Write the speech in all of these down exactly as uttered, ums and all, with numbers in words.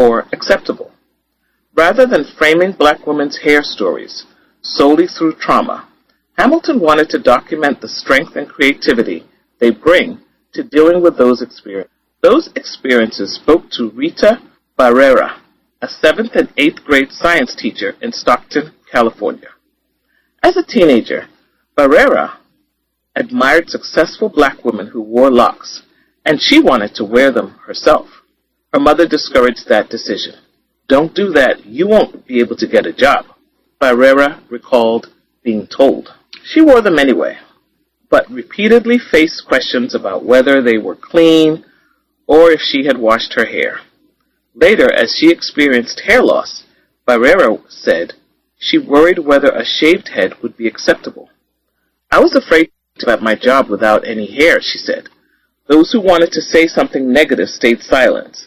or acceptable. Rather than framing black women's hair stories solely through trauma, Hamilton wanted to document the strength and creativity they bring to dealing with those experiences. Those experiences spoke to Rita Barrera, a seventh and eighth grade science teacher in Stockton, California. As a teenager, Barrera admired successful black women who wore locks, and she wanted to wear them herself. Her mother discouraged that decision. "Don't do that, you won't be able to get a job," Barrera recalled being told. She wore them anyway, but repeatedly faced questions about whether they were clean or if she had washed her hair. Later, as she experienced hair loss, Barrera said she worried whether a shaved head would be acceptable. "I was afraid to have my job without any hair," she said. Those who wanted to say something negative stayed silent.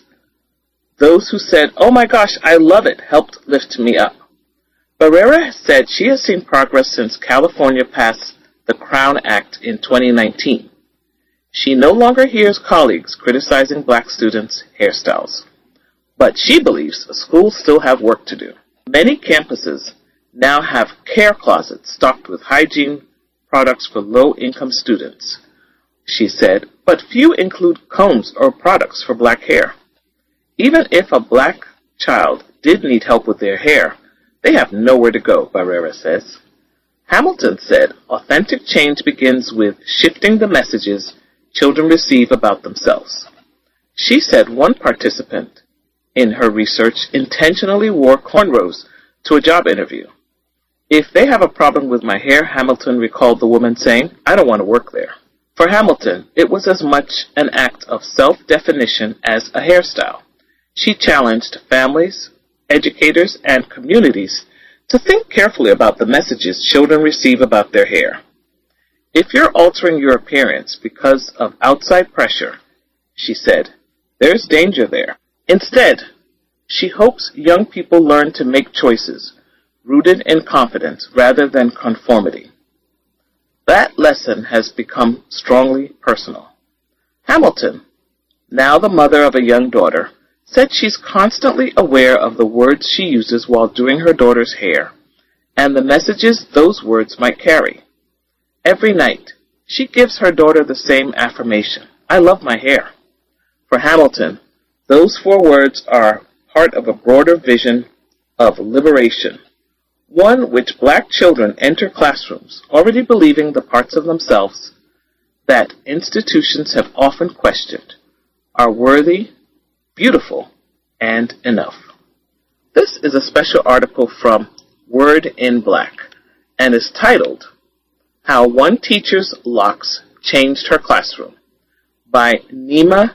Those who said, "Oh my gosh, I love it," helped lift me up. Barrera said she has seen progress since California passed the Crown Act in twenty nineteen. She no longer hears colleagues criticizing black students' hairstyles. But she believes schools still have work to do. Many campuses now have care closets stocked with hygiene products for low-income students, she said, but few include combs or products for black hair. Even if a black child did need help with their hair, they have nowhere to go, Barrera says. Hamilton said authentic change begins with shifting the messages children receive about themselves. She said one participant in her research intentionally wore cornrows to a job interview. "If they have a problem with my hair," Hamilton recalled the woman saying, "I don't want to work there." For Hamilton, it was as much an act of self-definition as a hairstyle. She challenged families, educators, and communities to think carefully about the messages children receive about their hair. "If you're altering your appearance because of outside pressure," she said, "there's danger there." Instead, she hopes young people learn to make choices rooted in confidence rather than conformity. That lesson has become strongly personal. Hamilton, now the mother of a young daughter, said she's constantly aware of the words she uses while doing her daughter's hair and the messages those words might carry. Every night, she gives her daughter the same affirmation, "I love my hair." For Hamilton, those four words are part of a broader vision of liberation, one which black children enter classrooms already believing the parts of themselves that institutions have often questioned are worthy, beautiful, and enough. This is a special article from Word in Black and is titled How One Teacher's Locks Changed Her Classroom by Nima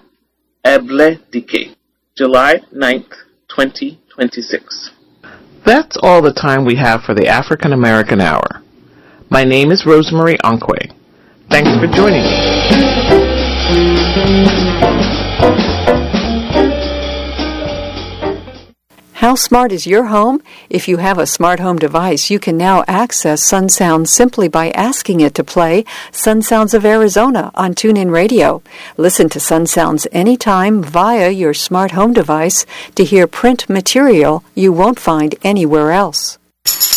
Ebledike, July ninth, twenty twenty-six. That's all the time we have for the African American Hour. My name is Rosemary Onkwe. Thanks for joining me. How smart is your home? If you have a smart home device, you can now access Sun Sounds simply by asking it to play Sun Sounds of Arizona on TuneIn Radio. Listen to Sun Sounds anytime via your smart home device to hear print material you won't find anywhere else.